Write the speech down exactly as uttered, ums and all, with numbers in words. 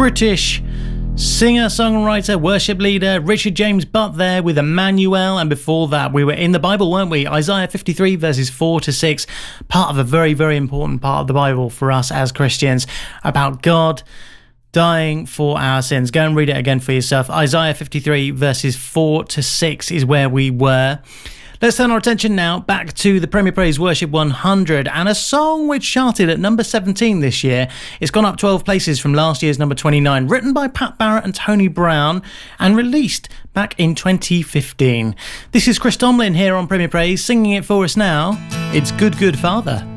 British singer, songwriter, worship leader Richard James Butt there with Emmanuel, and before that we were in the Bible, weren't we? Isaiah fifty-three verses four to six, part of a very, very important part of the Bible for us as Christians, about God dying for our sins. Go and read it again for yourself. Isaiah fifty-three verses four to six is where we were. Let's turn our attention now back to the Premier Praise Worship one hundred, and a song which charted at number seventeen this year. It's gone up twelve places from last year's number twenty-nine, written by Pat Barrett and Tony Brown and released back in twenty fifteen. This is Chris Tomlin here on Premier Praise, singing it for us now. It's Good Good Father.